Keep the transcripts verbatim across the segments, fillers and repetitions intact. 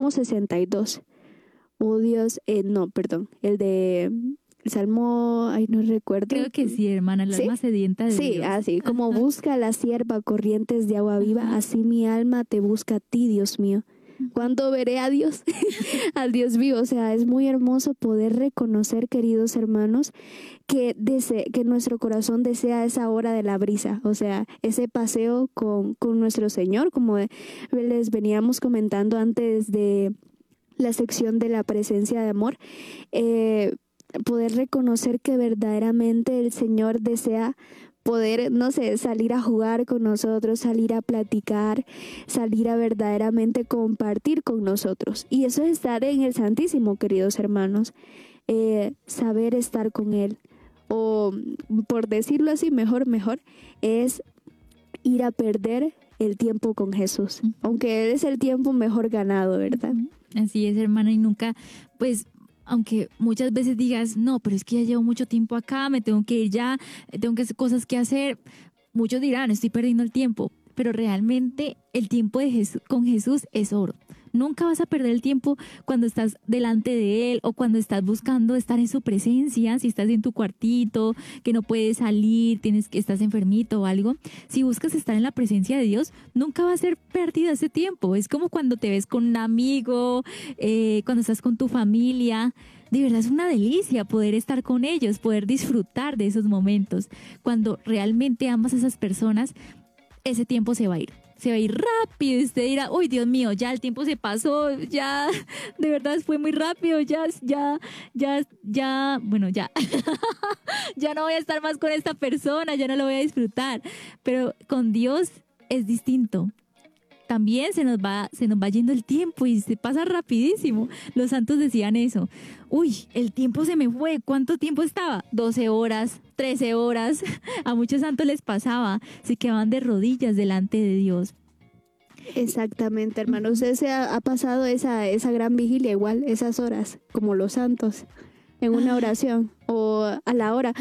Salmo sesenta y dos. Oh Dios, eh, no, perdón, el de el Salmo, ay, no recuerdo. Creo que sí, hermana, el ¿Sí? alma sedienta de Sí, Dios. así, como busca la sierva corrientes de agua viva, Ajá. así mi alma te busca a ti, Dios mío. ¿Cuándo veré a Dios? Al Dios vivo. O sea, es muy hermoso poder reconocer, queridos hermanos, que, dese, que nuestro corazón desea esa hora de la brisa. O sea, ese paseo con, con nuestro Señor, como les veníamos comentando antes de la sección de la presencia de amor. Eh, poder reconocer que verdaderamente el Señor desea poder, no sé, salir a jugar con nosotros, salir a platicar, salir a verdaderamente compartir con nosotros. Y eso es estar en el Santísimo, queridos hermanos, eh, saber estar con Él. O, por decirlo así, mejor, mejor, es ir a perder el tiempo con Jesús. Uh-huh. Aunque es el tiempo mejor ganado, ¿verdad? Uh-huh. Así es, hermana, y nunca, pues, aunque muchas veces digas, no, pero es que ya llevo mucho tiempo acá, me tengo que ir ya, tengo que hacer cosas que hacer. Muchos dirán, estoy perdiendo el tiempo, pero realmente el tiempo de Jesús, con Jesús es oro. Nunca vas a perder el tiempo cuando estás delante de Él o cuando estás buscando estar en su presencia, si estás en tu cuartito, que no puedes salir, tienes que estás enfermito o algo. Si buscas estar en la presencia de Dios, nunca va a ser pérdida ese tiempo. Es como cuando te ves con un amigo, eh, cuando estás con tu familia. De verdad es una delicia poder estar con ellos, poder disfrutar de esos momentos. Cuando realmente amas a esas personas, ese tiempo se va a ir. Se va a ir rápido y usted dirá, uy, Dios mío, ya el tiempo se pasó, ya, de verdad fue muy rápido, ya, ya, ya, ya, bueno, ya, ya no voy a estar más con esta persona, ya no lo voy a disfrutar. Pero con Dios es distinto. También se nos va, se nos va yendo el tiempo y se pasa rapidísimo. Los santos decían eso. Uy, el tiempo se me fue. ¿Cuánto tiempo estaba? doce horas, trece horas. A muchos santos les pasaba. Se quedaban de rodillas delante de Dios. Exactamente, hermano. Usted se ha, ha pasado esa, esa gran vigilia igual, esas horas, como los santos, en una oración o a la hora.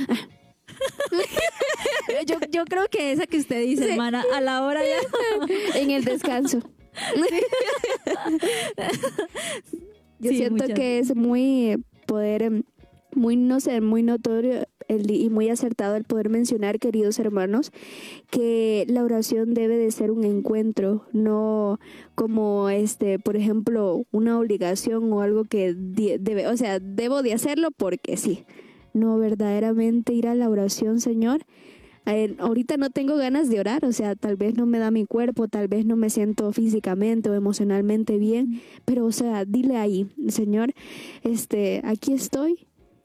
Yo, yo creo que esa que usted dice, sí, hermana, a la hora ya. En el descanso. Yo sí, siento muchas. que es muy poder, muy, no sé, muy notorio el, y muy acertado el poder mencionar, queridos hermanos, que la oración debe de ser un encuentro, no como, este, por ejemplo, una obligación o algo que debe, o sea, debo de hacerlo porque sí. No, verdaderamente ir a la oración, Señor. Eh, ahorita no tengo ganas de orar, o sea, tal vez no me da mi cuerpo, tal vez no me siento físicamente o emocionalmente bien, pero, o sea, dile ahí, Señor, este, aquí estoy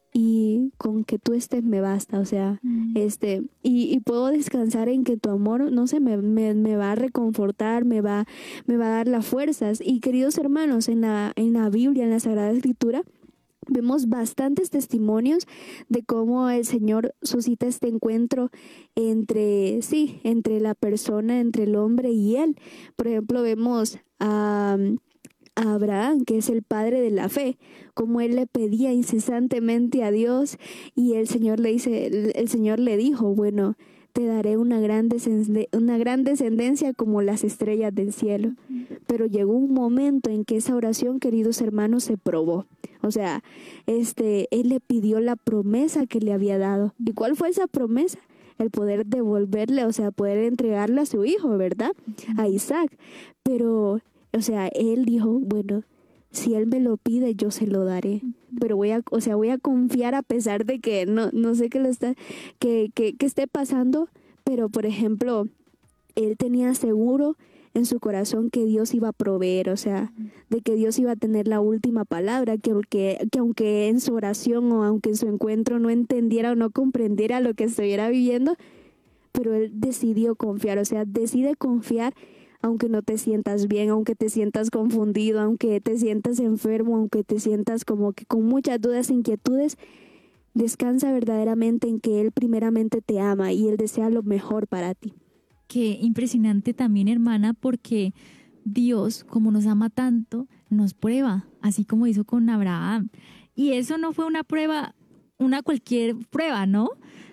y con que tú estés me basta, o sea, mm. este, y, y puedo descansar en que tu amor, no sé, me, me, me va a reconfortar, me va, me va a dar las fuerzas. Y queridos hermanos, en la, en la Biblia, en la Sagrada Escritura, vemos bastantes testimonios de cómo el Señor suscita este encuentro entre, sí, entre la persona, entre el hombre y Él. Por ejemplo, vemos a, a Abraham, que es el padre de la fe, como él le pedía incesantemente a Dios y el Señor le dice, el, el Señor le dijo, bueno, te daré una gran, descend- una gran descendencia como las estrellas del cielo. Pero llegó un momento en que esa oración, queridos hermanos, se probó. O sea, este, él le pidió la promesa que le había dado. ¿Y cuál fue esa promesa? El poder devolverle, o sea, poder entregarle a su hijo, ¿verdad? A Isaac. Pero, o sea, él dijo, bueno, si él me lo pide, yo se lo daré. Pero voy a, o sea, voy a confiar a pesar de que no, no sé qué lo está, que, que, que esté pasando. Pero, por ejemplo, él tenía seguro en su corazón que Dios iba a proveer, o sea, de que Dios iba a tener la última palabra, que aunque, que aunque en su oración o aunque en su encuentro no entendiera o no comprendiera lo que estuviera viviendo, pero él decidió confiar, o sea, decide confiar aunque no te sientas bien, aunque te sientas confundido, aunque te sientas enfermo, aunque te sientas como que con muchas dudas e inquietudes, descansa verdaderamente en que Él primeramente te ama y Él desea lo mejor para ti. Qué impresionante también, hermana, porque Dios, como nos ama tanto, nos prueba, así como hizo con Abraham. Y eso no fue una prueba, una cualquier prueba, ¿no?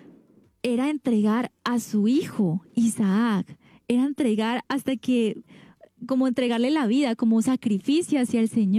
Era entregar a su hijo, Isaac. Era entregar hasta que, como entregarle la vida, como sacrificio hacia el Señor.